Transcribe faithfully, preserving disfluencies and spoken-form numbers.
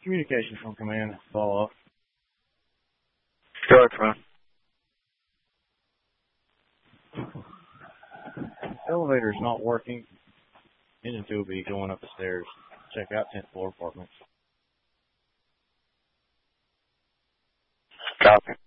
Communication from command. Follow up. Go ahead, command. Elevator's not working. Engine two will be going up the stairs. Check out tenth floor apartments. Copy.